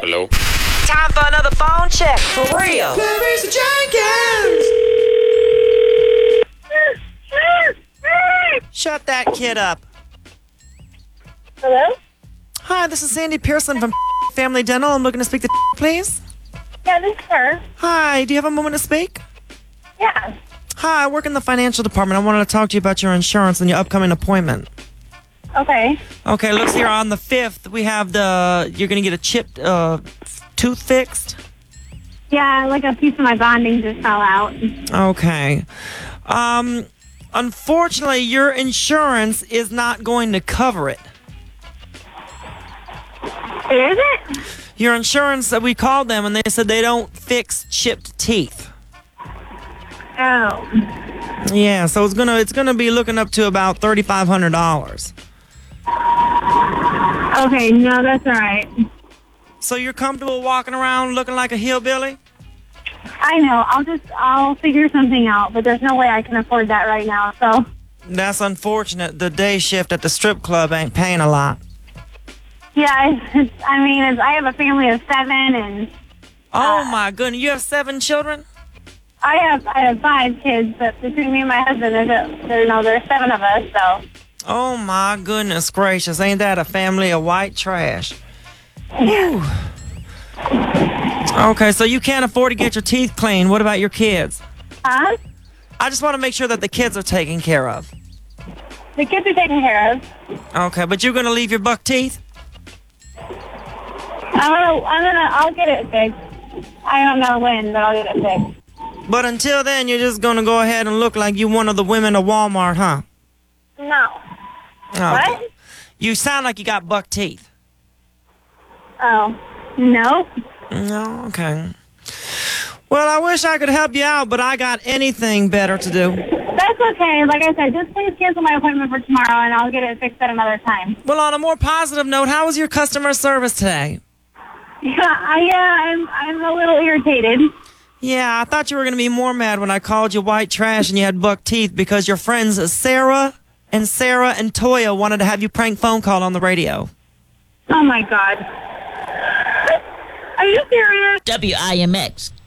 Hello? Time for another phone check. For real. Clarissa Jenkins! Shut that kid up. Hello? Hi, this is Sandy Pearson from Family Dental. I'm looking to speak to please. Yeah, this is her. Hi, do you have a moment to speak? Yeah. Hi, I work in the financial department. I wanted to talk to you about your insurance and your upcoming appointment. Okay. Okay, looks here on the 5th, we have you're going to get a chipped tooth fixed. Yeah, like a piece of my bonding just fell out. Is Okay. Unfortunately, your insurance is not going to cover it. it? Your insurance, we called them and they said they don't fix chipped teeth. Oh. Yeah, so it's gonna be looking up to about $3,500. Okay, no, that's all right. So you're comfortable walking around looking like a hillbilly? I know. I'll figure something out, but there's no way I can afford that right now, so. That's unfortunate. The day shift at the strip club ain't paying a lot. Yeah, I have a family of 7, and Oh my goodness, you have 7 children? I have 5 kids, but between me and my husband, there's 7 of us, so. Oh my goodness gracious, ain't that a family of white trash? Whew. Okay, so you can't afford to get your teeth cleaned. What about your kids? Huh? I just want to make sure that the kids are taken care of. The kids are taken care of. Okay, but you're gonna leave your buck teeth? I'll get it fixed. I don't know when, but I'll get it fixed. But until then, you're just gonna go ahead and look like you one of the women of Walmart, huh? No. Okay. What? You sound like you got buck teeth. Oh. No? No, okay. Well, I wish I could help you out, but I got anything better to do. That's okay. Like I said, just please cancel my appointment for tomorrow, and I'll get it fixed at another time. Well, on a more positive note, how was your customer service today? I'm a little irritated. Yeah, I thought you were going to be more mad when I called you white trash and you had buck teeth because your friends Sarah and Toya wanted to have you prank phone call on the radio. Oh, my God. Are you serious? WIMX